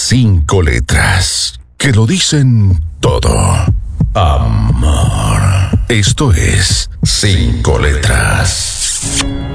5 letras que lo dicen todo. Amor. Esto es 5 letras.